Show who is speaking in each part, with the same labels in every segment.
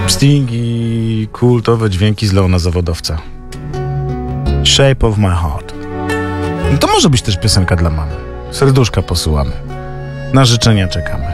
Speaker 1: Sting i kultowe dźwięki z Leona Zawodowca. Shape of my heart. No to może być też piosenka dla mamy. Serduszka posyłamy. Na życzenia czekamy.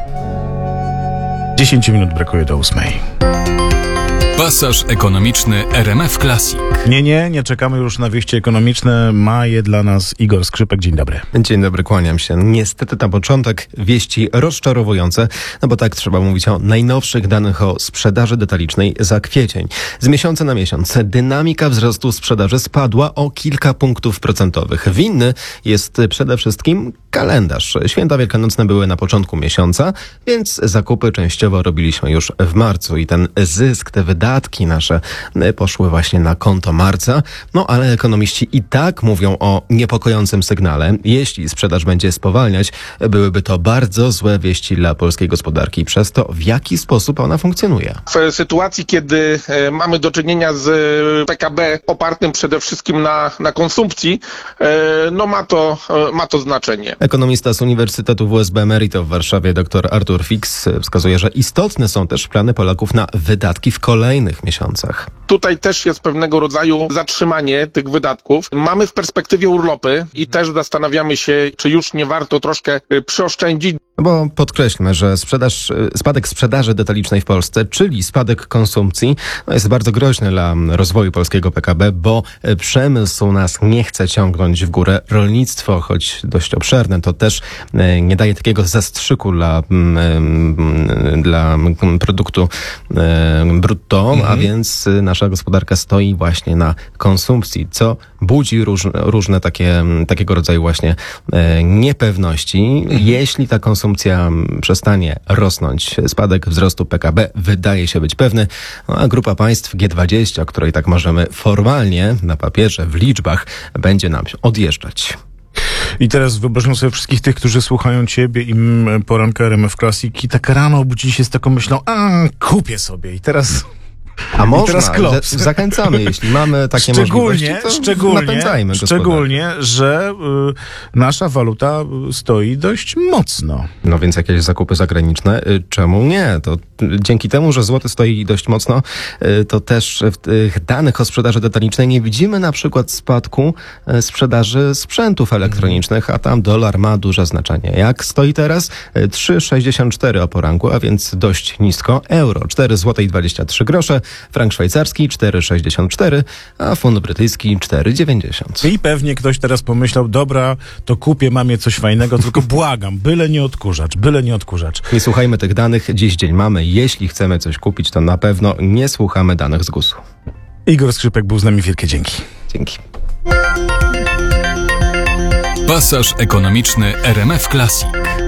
Speaker 1: 10 minut brakuje do 8.
Speaker 2: Pasaż ekonomiczny RMF Classic.
Speaker 1: Nie czekamy już na wieści ekonomiczne. Ma je dla nas Igor Skrzypek. Dzień dobry.
Speaker 3: Dzień dobry, kłaniam się. Niestety na początek wieści rozczarowujące, no bo tak trzeba mówić o najnowszych danych o sprzedaży detalicznej za kwiecień. Z miesiąca na miesiąc dynamika wzrostu sprzedaży spadła o kilka punktów procentowych. Winny jest przede wszystkim kalendarz. Święta wielkanocne były na początku miesiąca, więc zakupy częściowo robiliśmy już w marcu i ten zysk, te wydatki nasze poszły właśnie na konto marca. No ale ekonomiści i tak mówią o niepokojącym sygnale. Jeśli sprzedaż będzie spowalniać, byłyby to bardzo złe wieści dla polskiej gospodarki przez to, w jaki sposób ona funkcjonuje.
Speaker 4: W sytuacji, kiedy mamy do czynienia z PKB opartym przede wszystkim na konsumpcji, no ma to znaczenie.
Speaker 3: Ekonomista z Uniwersytetu WSB Emerito w Warszawie dr Artur Fix wskazuje, że istotne są też plany Polaków na wydatki w kolejnych miesiącach.
Speaker 4: Tutaj też jest pewnego rodzaju zatrzymanie tych wydatków. Mamy w perspektywie urlopy i też zastanawiamy się, czy już nie warto troszkę przyoszczędzić.
Speaker 3: Bo podkreślmy, że spadek sprzedaży detalicznej w Polsce, czyli spadek konsumpcji, jest bardzo groźny dla rozwoju polskiego PKB, bo przemysł nas nie chce ciągnąć w górę. Rolnictwo, choć dość obszerne, to też nie daje takiego zastrzyku dla produktu brutto, a więc nasza gospodarka stoi właśnie na konsumpcji, co budzi różne takiego rodzaju właśnie niepewności. Jeśli ta konsumpcja przestanie rosnąć, spadek wzrostu PKB wydaje się być pewny, a grupa państw G20, o której tak możemy formalnie na papierze, w liczbach, będzie nam odjeżdżać.
Speaker 1: I teraz wyobrażam sobie wszystkich tych, którzy słuchają ciebie i poranka RMF Classic i tak rano obudzili się z taką myślą, kupię sobie i teraz...
Speaker 3: A można,
Speaker 1: teraz klops.
Speaker 3: Zachęcamy, jeśli mamy takie możliwości, to napędzajmy gospodarkę.
Speaker 1: Szczególnie, że nasza waluta stoi dość mocno.
Speaker 3: No więc jakieś zakupy zagraniczne, czemu nie? To dzięki temu, że złoty stoi dość mocno, to też w tych danych o sprzedaży detalicznej nie widzimy na przykład spadku sprzedaży sprzętów elektronicznych, a tam dolar ma duże znaczenie. Jak stoi teraz? 3,64 o poranku, a więc dość nisko. Euro 4,23 zł. Frank szwajcarski 4,64, a funt brytyjski 4,90.
Speaker 1: I pewnie ktoś teraz pomyślał, dobra, to kupię mamie coś fajnego, tylko błagam, byle nie odkurzacz.
Speaker 3: Nie słuchajmy tych danych, dziś dzień mamy. Jeśli chcemy coś kupić, to na pewno nie słuchamy danych z GUS-u.
Speaker 1: Igor Skrzypek był z nami, wielkie dzięki.
Speaker 3: Dzięki.
Speaker 2: Pasaż ekonomiczny RMF Classic.